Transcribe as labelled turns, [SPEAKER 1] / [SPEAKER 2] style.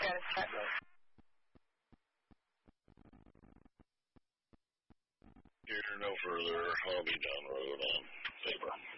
[SPEAKER 1] Here, no further. I'll be down the road on paper.